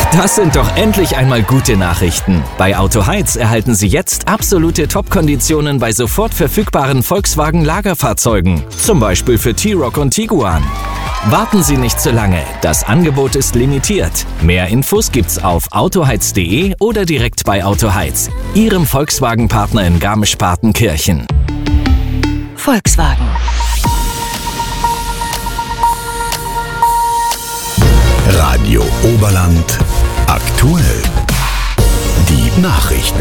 Das sind doch endlich einmal gute Nachrichten. Bei Autoheiz erhalten Sie jetzt absolute Top-Konditionen bei sofort verfügbaren Volkswagen-Lagerfahrzeugen. Zum Beispiel für T-Roc und Tiguan. Warten Sie nicht zu lange. Das Angebot ist limitiert. Mehr Infos gibt's auf autoheiz.de oder direkt bei Autoheiz, Ihrem Volkswagen-Partner in Garmisch-Partenkirchen. Volkswagen. Radio Oberland aktuell. Die Nachrichten.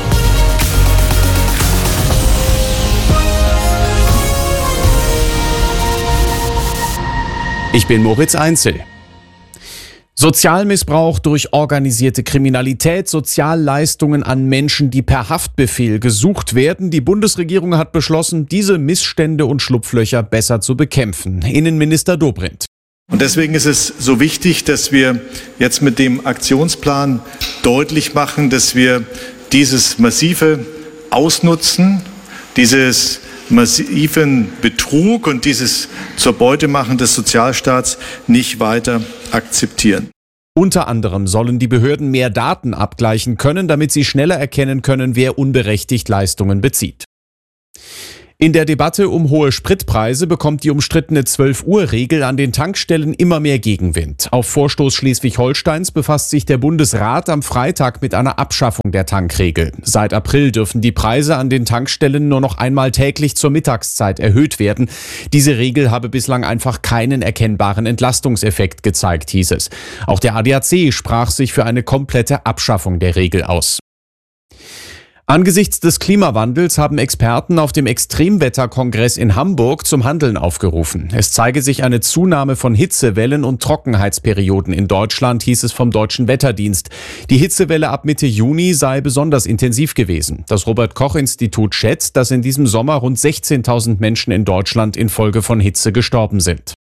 Ich bin Moritz Einzel. Sozialmissbrauch durch organisierte Kriminalität, Sozialleistungen an Menschen, die per Haftbefehl gesucht werden. Die Bundesregierung hat beschlossen, diese Missstände und Schlupflöcher besser zu bekämpfen. Innenminister Dobrindt. Und deswegen ist es so wichtig, dass wir jetzt mit dem Aktionsplan deutlich machen, dass wir dieses massive Ausnutzen, dieses massiven Betrug und dieses zur Beute machen des Sozialstaats nicht weiter akzeptieren. Unter anderem sollen die Behörden mehr Daten abgleichen können, damit sie schneller erkennen können, wer unberechtigt Leistungen bezieht. In der Debatte um hohe Spritpreise bekommt die umstrittene 12-Uhr-Regel an den Tankstellen immer mehr Gegenwind. Auf Vorstoß Schleswig-Holsteins befasst sich der Bundesrat am Freitag mit einer Abschaffung der Tankregel. Seit April dürfen die Preise an den Tankstellen nur noch einmal täglich zur Mittagszeit erhöht werden. Diese Regel habe bislang einfach keinen erkennbaren Entlastungseffekt gezeigt, hieß es. Auch der ADAC sprach sich für eine komplette Abschaffung der Regel aus. Angesichts des Klimawandels haben Experten auf dem Extremwetterkongress in Hamburg zum Handeln aufgerufen. Es zeige sich eine Zunahme von Hitzewellen und Trockenheitsperioden in Deutschland, hieß es vom Deutschen Wetterdienst. Die Hitzewelle ab Mitte Juni sei besonders intensiv gewesen. Das Robert-Koch-Institut schätzt, dass in diesem Sommer rund 16.000 Menschen in Deutschland infolge von Hitze gestorben sind.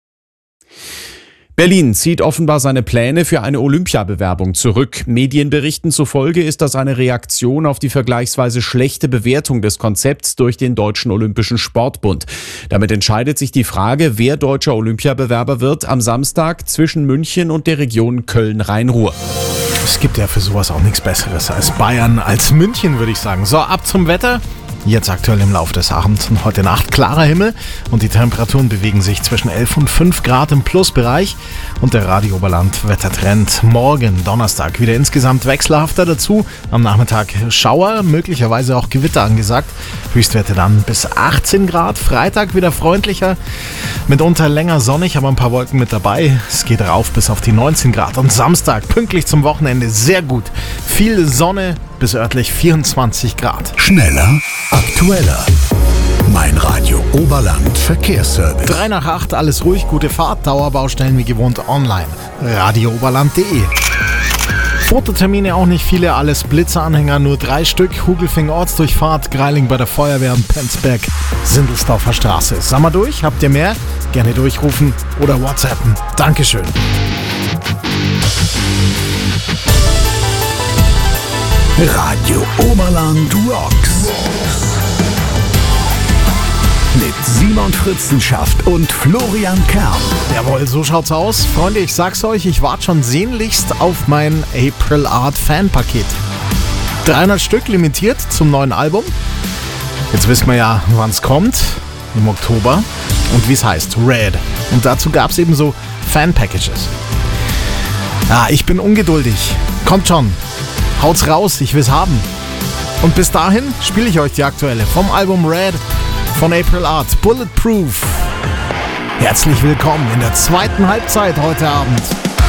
Berlin zieht offenbar seine Pläne für eine Olympiabewerbung zurück. Medienberichten zufolge ist das eine Reaktion auf die vergleichsweise schlechte Bewertung des Konzepts durch den Deutschen Olympischen Sportbund. Damit entscheidet sich die Frage, wer deutscher Olympiabewerber wird, am Samstag zwischen München und der Region Köln-Rhein-Ruhr. Es gibt ja für sowas auch nichts Besseres als Bayern, als München, würde ich sagen. So, ab zum Wetter. Jetzt aktuell im Laufe des Abends und heute Nacht klarer Himmel und die Temperaturen bewegen sich zwischen 11 und 5 Grad im Plusbereich und der Radio Oberland Wettertrend morgen Donnerstag wieder insgesamt wechselhafter, dazu am Nachmittag Schauer, möglicherweise auch Gewitter angesagt, Höchstwerte dann bis 18 Grad, Freitag wieder freundlicher, mitunter länger sonnig, aber ein paar Wolken mit dabei, es geht rauf bis auf die 19 Grad und Samstag pünktlich zum Wochenende sehr gut, viel Sonne, bis örtlich 24 Grad. Schneller, aktueller. Mein Radio Oberland Verkehrsservice. 3 nach 8, alles ruhig, gute Fahrt, Dauerbaustellen wie gewohnt online. radiooberland.de. Fototermine auch nicht viele, alles Blitzeranhänger, nur 3 Stück. Hugelfing Ortsdurchfahrt, Greiling bei der Feuerwehr und Penzberg, Sindelsdorfer Straße. Sind wir durch? Habt ihr mehr? Gerne durchrufen oder WhatsAppen. Dankeschön. Radio Oberland rocks. Mit Simon Fritzenschaft und Florian Kern. Jawohl, so schaut's aus. Freunde, ich sag's euch, ich warte schon sehnlichst auf mein April Art Fanpaket. 300 Stück limitiert zum neuen Album. Jetzt wissen wir ja, wann's kommt. Im Oktober. Und wie's heißt. Red. Und dazu gab's eben so Fan-Packages. Ich bin ungeduldig. Kommt schon. Haut's raus, ich will's haben. Und bis dahin spiele ich euch die aktuelle vom Album Red von April Art, Bulletproof. Herzlich willkommen in der zweiten Halbzeit heute Abend.